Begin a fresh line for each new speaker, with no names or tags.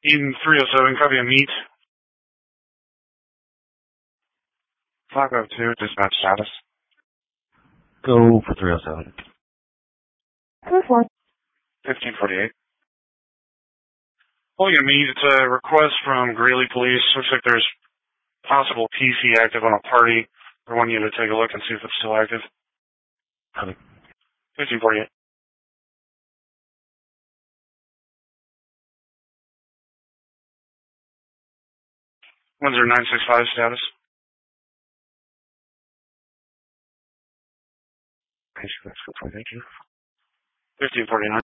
Eden 307, copy a meet.
Flag 02, dispatch status.
Go for 307.
Go for
1548.
Pulling a meet, it's a request from Greeley Police. Looks like there's possible PC active on a party. I want you to take a look and see if it's still active.
Copy.
1548. Windsor 965 status.
Thank you.
1549.